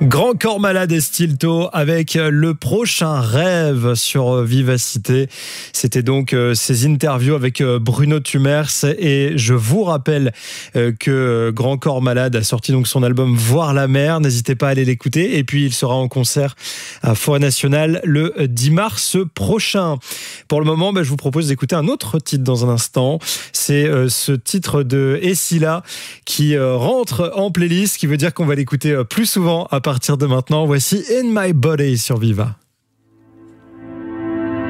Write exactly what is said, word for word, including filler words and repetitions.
Grand Corps Malade et Stilto avec le prochain rêve sur Vivacité. C'était donc ces interviews avec Bruno Tumers et je vous rappelle que Grand Corps Malade a sorti donc son album Voir la mer. N'hésitez pas à aller l'écouter et puis il sera en concert à Forêt Nationale le dix mars prochain. Pour le moment, bah, je vous propose d'écouter un autre titre dans un instant. C'est euh, ce titre de Essila qui euh, rentre en playlist, qui veut dire qu'on va l'écouter euh, plus souvent à partir de maintenant. Voici In My Body sur Viva.